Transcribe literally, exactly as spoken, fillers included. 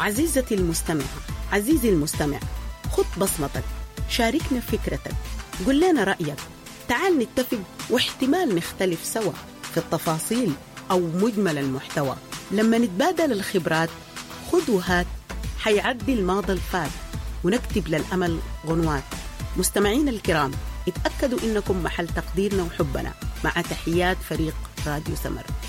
عزيزتي المستمعة، عزيزي المستمع، خط بصمتك، شاركنا فكرتك، قل لنا رأيك. تعال نتفق واحتمال نختلف سوا في التفاصيل أو مجمل المحتوى. لما نتبادل الخبرات خذ وهات حيعدي الماضي الفات ونكتب للأمل غنوات. مستمعين الكرام، اتأكدوا إنكم محل تقديرنا وحبنا. مع تحيات فريق راديو سمر.